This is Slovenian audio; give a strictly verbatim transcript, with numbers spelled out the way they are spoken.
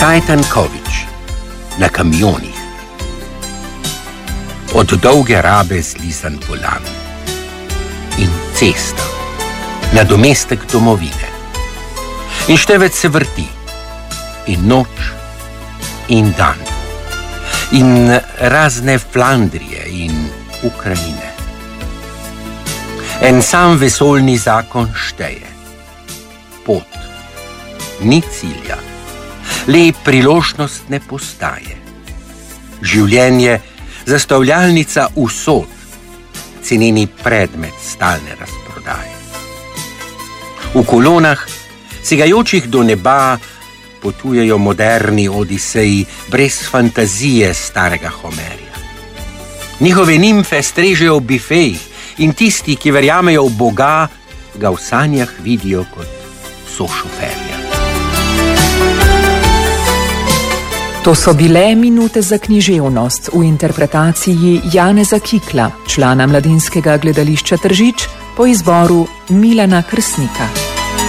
Kajtan Kovič na kamionih. Od dolge rabe zlizan volan in cesta, nadomestek domovine. In števec se vrti, in noč, in dan, in razne Flandrije in Ukrajine. En sam vesoljni zakon šteje. Pot ni cilja, le priložnost ne postaje. Življenje zastavljalnica usod, ceneni predmet stalne razprodaje. V kolonah, segajočih do neba, potujejo moderni odiseji brez fantazije starega Homerja. Njihove nimfe strežejo v bifejih in tisti, ki verjamejo v Boga, ga v sanjah vidijo kot sošoferja. To so bile minute za književnost v interpretaciji Janeza Kikla, člana Mladinskega gledališča Tržič, po izboru Milana Krsnika.